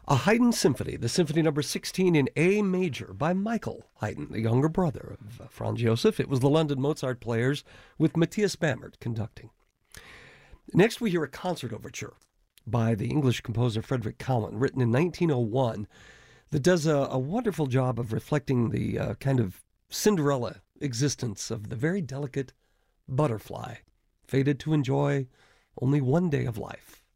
A Haydn Symphony, the Symphony Number 16 in A major by Michael Haydn, the younger brother of Franz Joseph. It was the London Mozart Players with Matthias Bamert conducting. Next, we hear a concert overture by the English composer Frederick Cowan, written in 1901, that does a wonderful job of reflecting the kind of Cinderella existence of the very delicate butterfly, fated to enjoy only one day of life.